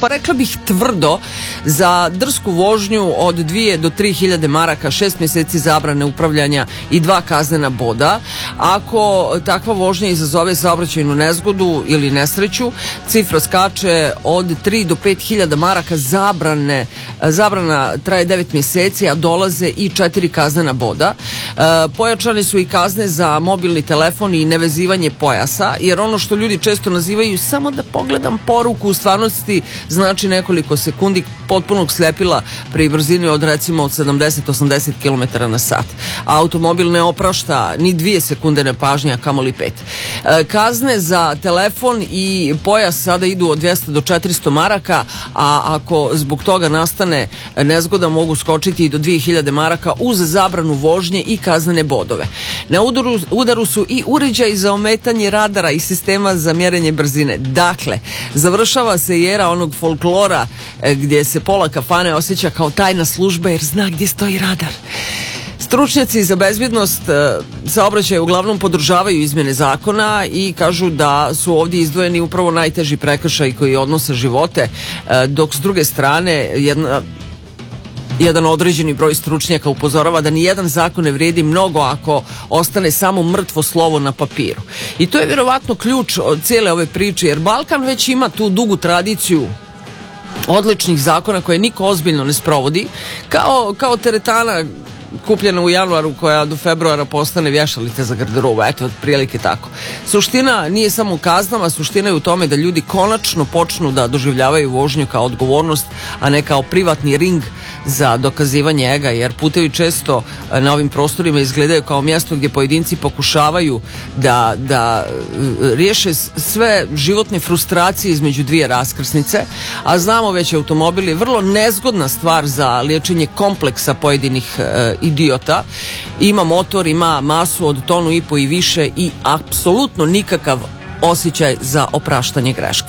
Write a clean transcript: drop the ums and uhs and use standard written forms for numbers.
pa rekla bih tvrdo, za drsku vožnju od 2 do 3.000 maraka, 6 mjeseci zabrane upravljanja i 2 kaznena boda. Ako takva vožnja izazove saobraćajnu nezgodu ili nesreću, cifra skače od 3 do 5.000 maraka, zabrana traje 9 mjeseci, a dolaze i 4 kaznena boda. Pojačane su i kazne za mobilni telefon i nevezivanje pojasa, jer ono što ljudi često nazivaju samo da pogledam poruku, u stvarnosti znači nekoliko sekundi potpunog slepila pri brzini od recimo od 70-80 km na sat. Automobil ne oprašta ni 2 sekunde nepažnje, a kamoli 5. Kazne za telefon i pojas sada idu od 200 do 400 maraka, a ako zbog toga nastane nezgoda mogu skočiti i do 2.000 maraka uz zabranu vožnje i kaznene bodove. Na udaru su i uređaji za ometanje radara i sistema za mjerenje brzine. Dakle, završava se era onog folklora gdje se pola kafane osjeća kao tajna služba jer zna gdje stoji radar. Stručnjaci za bezbjednost saobraćaja uglavnom podržavaju izmjene zakona i kažu da su ovdje izdvojeni upravo najteži prekršaji koji odnose živote, dok s druge strane jedan određeni broj stručnjaka upozorava da nijedan zakon ne vrijedi mnogo ako ostane samo mrtvo slovo na papiru. I to je vjerovatno ključ od cijele ove priče, jer Balkan već ima tu dugu tradiciju odličnih zakona koje niko ozbiljno ne sprovodi, kao teretana kupljena u januaru koja do februara postane vješalica za garderobu, eto, otprilike tako. Suština nije samo u kaznama, suština je u tome da ljudi konačno počnu da doživljavaju vožnju kao odgovornost, a ne kao privatni ring za dokazivanje ega, jer putevi često na ovim prostorima izgledaju kao mjesto gdje pojedinci pokušavaju da riješe sve životne frustracije između dvije raskrsnice, a znamo već automobil je vrlo nezgodna stvar za liječenje kompleksa pojedinih idiota. Ima motor, ima masu od 1,5 tonu i više i apsolutno nikakav osjećaj za opraštanje greške.